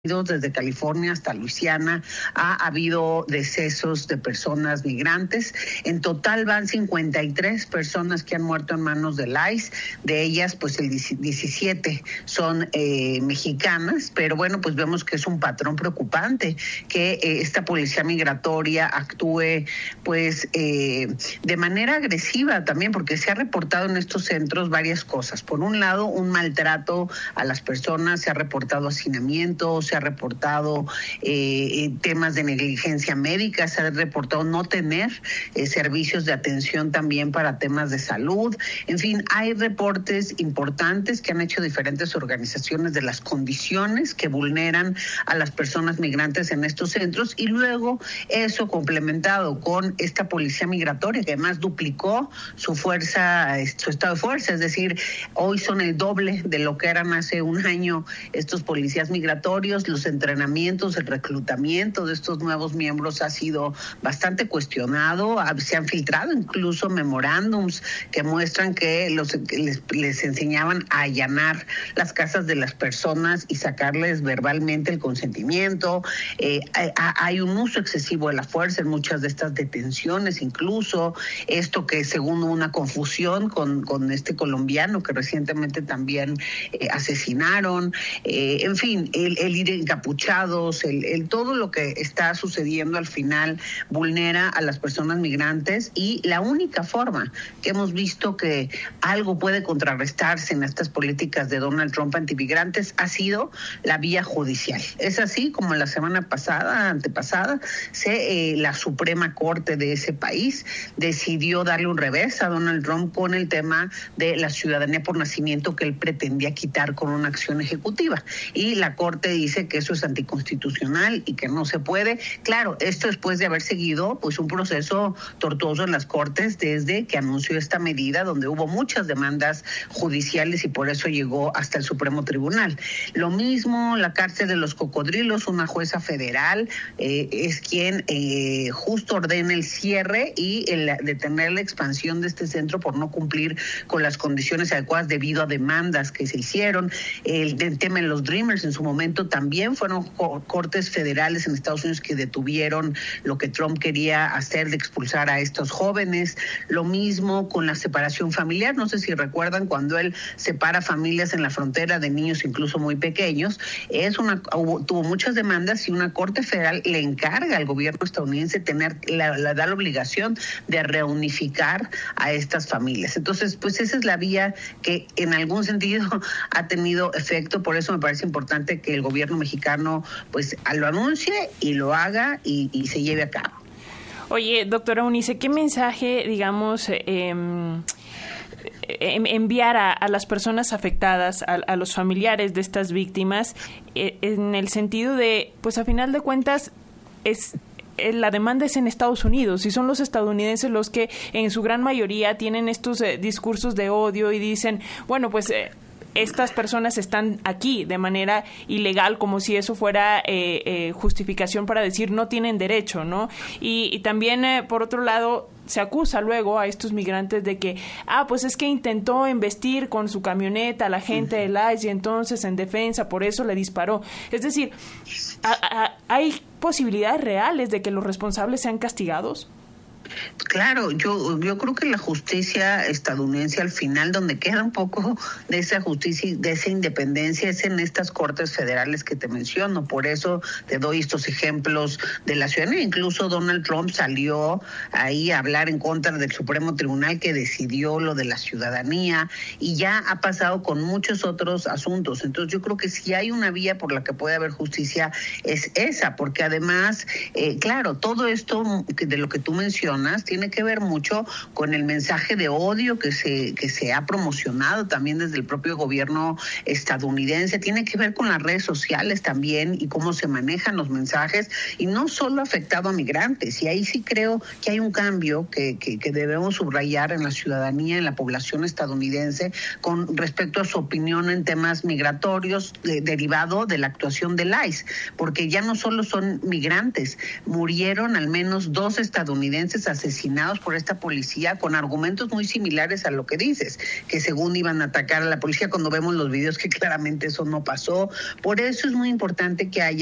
Desde California hasta Luisiana ha habido decesos de personas migrantes. En total van 53 personas que han muerto en manos del ICE. De ellas, pues el 17 son mexicanas, pero bueno, pues vemos que es un patrón preocupante que esta policía migratoria actúe pues de manera agresiva también, porque se ha reportado en estos centros varias cosas. Por un lado, un maltrato a las personas, se ha reportado hacinamiento, se ha reportado temas de negligencia médica, se ha reportado no tener servicios de atención también para temas de salud. En fin, hay reportes importantes que han hecho diferentes organizaciones de las condiciones que vulneran a las personas migrantes en estos centros, y luego eso complementado con esta policía migratoria que además duplicó su fuerza, su estado de fuerza, es decir, hoy son el doble de lo que eran hace un año estos policías migratorios. Los entrenamientos, el reclutamiento de estos nuevos miembros ha sido bastante cuestionado. Se han filtrado incluso memorándums que muestran que les enseñaban a allanar las casas de las personas y sacarles verbalmente el consentimiento. Hay un uso excesivo de la fuerza en muchas de estas detenciones, incluso esto que según una confusión con este colombiano que recientemente también asesinaron. En fin, el ir encapuchados, todo lo que está sucediendo al final vulnera a las personas migrantes, y la única forma que hemos visto que algo puede contrarrestarse en estas políticas de Donald Trump antimigrantes ha sido la vía judicial. Es así como la semana antepasada, la Suprema Corte de ese país decidió darle un revés a Donald Trump con el tema de la ciudadanía por nacimiento que él pretendía quitar con una acción ejecutiva. Y la Corte dice que eso es anticonstitucional y que no se puede. Claro, esto después de haber seguido pues un proceso tortuoso en las Cortes desde que anunció esta medida, donde hubo muchas demandas judiciales y por eso llegó hasta el Supremo Tribunal. Lo mismo, la cárcel de los cocodrilos, una jueza federal es quien justo ordena el cierre y detener la expansión de este centro por no cumplir con las condiciones adecuadas debido a demandas que se hicieron. El tema de los Dreamers en su momento también fueron cortes federales en Estados Unidos que detuvieron lo que Trump quería hacer de expulsar a estos jóvenes. Lo mismo con la separación familiar. No sé si recuerdan cuando él separa familias en la frontera de niños incluso muy pequeños. Tuvo muchas demandas y una corte federal le encarga al gobierno estadounidense da la obligación de reunificar a estas familias. Entonces, pues esa es la vía que en algún sentido ha tenido efecto. Por eso me parece importante que el gobierno mexicano pues lo anuncie y lo haga y se lleve a cabo. Oye, doctora Eunice, ¿qué mensaje, digamos, enviar a las personas afectadas, a los familiares de estas víctimas, en el sentido de, pues a final de cuentas, la demanda es en Estados Unidos y son los estadounidenses los que en su gran mayoría tienen estos discursos de odio y dicen, bueno, pues estas personas están aquí de manera ilegal, como si eso fuera justificación para decir no tienen derecho, ¿no? Y también, por otro lado, se acusa luego a estos migrantes de que, pues es que intentó embestir con su camioneta a la gente del ICE y entonces en defensa, por eso le disparó. Es decir, ¿hay posibilidades reales de que los responsables sean castigados? Claro, yo creo que la justicia estadounidense al final, donde queda un poco de esa justicia y de esa independencia, es en estas cortes federales que te menciono. Por eso te doy estos ejemplos de la ciudadanía. Incluso Donald Trump salió ahí a hablar en contra del Supremo Tribunal que decidió lo de la ciudadanía, y ya ha pasado con muchos otros asuntos. Entonces yo creo que si hay una vía por la que puede haber justicia es esa, porque además, claro, todo esto de lo que tú mencionas tiene que ver mucho con el mensaje de odio que se ha promocionado también desde el propio gobierno estadounidense. Tiene que ver con las redes sociales también y cómo se manejan los mensajes, y no solo ha afectado a migrantes. Y ahí sí creo que hay un cambio que debemos subrayar en la ciudadanía, en la población estadounidense, con respecto a su opinión en temas migratorios derivado de la actuación del ICE, porque ya no solo son migrantes, murieron al menos 2 estadounidenses estudiantes asesinados por esta policía con argumentos muy similares a lo que dices, que según iban a atacar a la policía, cuando vemos los videos que claramente eso no pasó. Por eso es muy importante que haya